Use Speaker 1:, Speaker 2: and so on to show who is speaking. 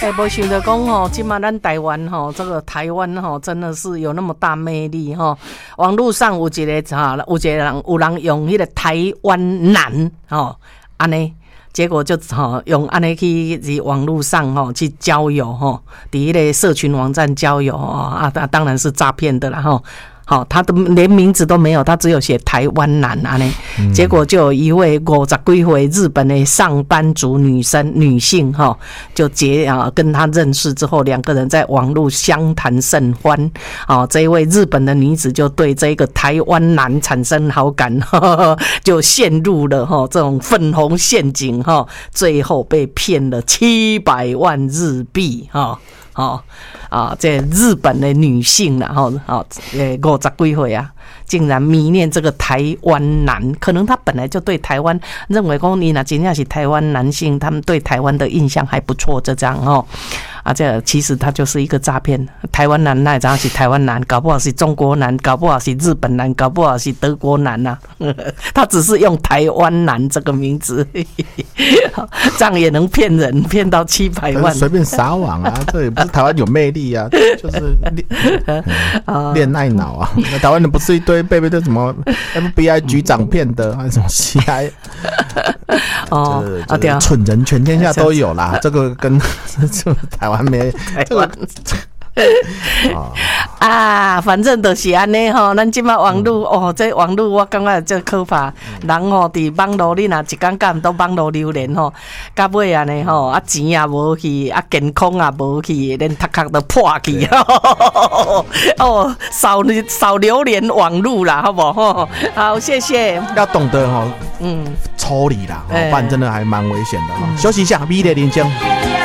Speaker 1: 没想到讲吼，今嘛咱台湾吼，这个台湾吼，真的是有那么大魅力吼。网络上有一个有人用迄个台湾男吼，安尼。结果就用安尼去网络上去交友伫迄个社群网站交友当然是诈骗的啦好，他都连名字都没有，他只有写台湾男啊呢。结果就有一位50几岁日本的上班族女性就跟他认识之后，两个人在网络相谈甚欢。这一位日本的女子就对这个台湾男产生好感，就陷入了这种粉红陷阱，最后被骗了700万日币这日本的女性啦50几岁啊，竟然迷恋这个台湾男，可能他本来就对台湾认为说你那真正是台湾男性，他们对台湾的印象还不错，就这样这其实他就是一个诈骗。台湾男那怎样是台湾男，搞不好是中国男，搞不好是日本男，搞不好是德国男啊他只是用台湾男这个名字这样也能骗人，骗到700万，
Speaker 2: 随便撒网啊这也不是台湾有魅力啊就是恋爱脑啊台湾人不是一堆被这什么 FBI 局长骗的，还是什么 CIA 这蠢人全天下都有啦这个跟台湾没这个
Speaker 1: 反正就是安尼咱即马网络这网络我感觉这可怕。人伫网络你若一天到晚都网络流连到尾安尼钱也无去，健康也无去，连头壳都破去少流连网络啦，好不好？好，谢谢。
Speaker 2: 要懂得抽离啦，不然真的还蛮危险的。休息一下，美丽人生。